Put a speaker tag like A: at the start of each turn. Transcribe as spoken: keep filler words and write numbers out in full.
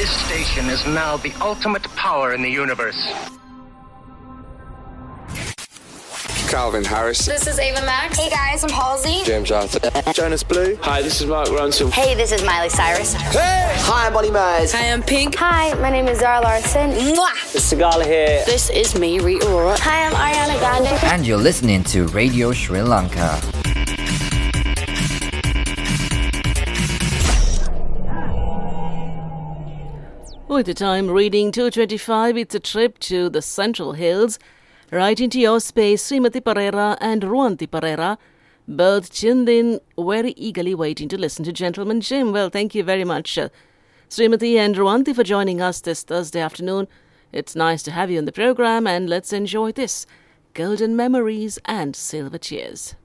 A: This station is now the ultimate power in the universe.
B: Calvin Harris.
C: This is Ava Max. Hey guys, I'm Halsey.
B: James Johnson. Jonas Blue.
D: Hi, this is Mark Ronson.
E: Hey, this is Miley Cyrus.
B: Hey!
F: Hi, I'm Molly Murs.
G: Hi, I'm Pink.
H: Hi, my name is Zara Larson.
I: Mwah! It's Sagala here.
J: This is me, Rita Ora.
H: Hi, I'm Ariana Grande.
K: And you're listening to Radio Sri Lanka.
L: With the time reading two twenty-five, it's a trip to the Central Hills. Right into your space, Srimati Pereira and Ruanti Pereira, both tuned in, very eagerly waiting to listen to Gentleman Jim. Well, thank you very much, uh, Srimati and Ruanti, for joining us this Thursday afternoon. It's nice to have you on the program, and let's enjoy this. Golden Memories and Silver Cheers.